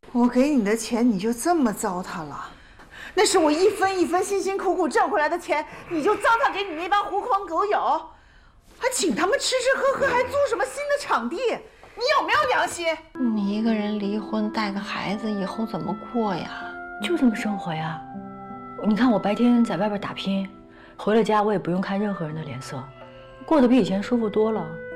我给你的钱你就这么糟蹋了？那是我一分一分辛辛苦苦挣回来的钱，你就糟蹋给你那帮狐狂狗友，还请他们吃吃喝喝，还租什么新的场地？你有没有良心？ 你一个人离婚带个孩子，以后怎么过呀？ 就这么生活呀。你看我白天在外边打拼，回了家我也不用看任何人的脸色，过得比以前舒服多了。